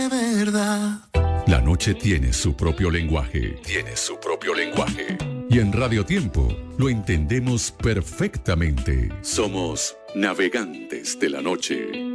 verdad. La noche tiene su propio lenguaje. Tiene su propio lenguaje. Y en Radio Tiempo lo entendemos perfectamente. Somos navegantes de la noche.